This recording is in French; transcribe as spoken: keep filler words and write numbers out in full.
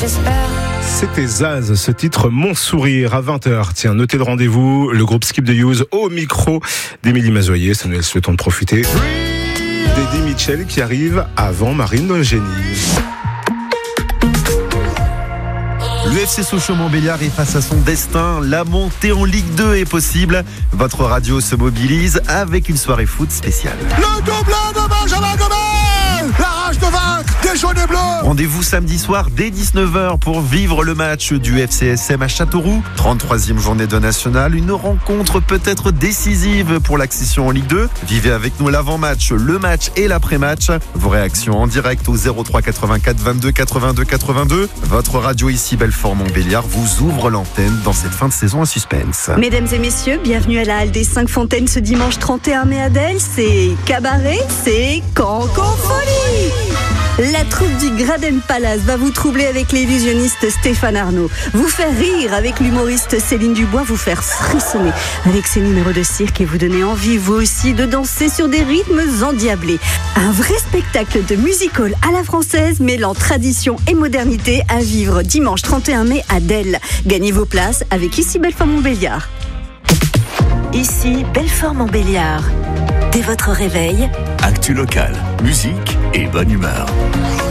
C'était Zaz, ce titre Mon Sourire à vingt heures. Tiens, notez le rendez-vous, le groupe Skip the Use au micro d'Émilie Mazoyer. Ça nous laisse le temps de profiter d'Eddie Mitchell qui arrive avant Marine Génie. Le F C Sochaux-Montbéliard est face à son destin. La montée en Ligue deux est possible. Votre radio se mobilise avec une soirée foot spéciale. Le doublé de Benjamin Gomez, la rage de vaincre des jaunes et bleus. Rendez-vous samedi soir dès dix-neuf heures pour vivre le match du F C S M à Châteauroux. trente-troisième journée de nationale, une rencontre peut-être décisive pour l'accession en Ligue deux. Vivez avec nous l'avant-match, le match et l'après-match. Vos réactions en direct au zéro trois quatre-vingt-quatre vingt-deux quatre-vingt-deux quatre-vingt-deux. Votre radio ici Belfort-Montbéliard vous ouvre l'antenne dans cette fin de saison à suspense. Mesdames et messieurs, bienvenue à la Halle des Cinq Fontaines ce dimanche trente et un mai à Delle. C'est cabaret, c'est Cancan-Folie. La troupe du Graden Palace va vous troubler avec l'illusionniste Stéphane Arnaud, vous faire rire avec l'humoriste Céline Dubois, vous faire frissonner avec ses numéros de cirque et vous donner envie vous aussi de danser sur des rythmes endiablés. Un vrai spectacle de music-hall à la française mêlant tradition et modernité à vivre dimanche trente et un mai à Delle. Gagnez vos places avec Ici Belfort-Montbéliard. Ici Belfort-Montbéliard. Dès votre réveil, actu local, musique et bonne humeur.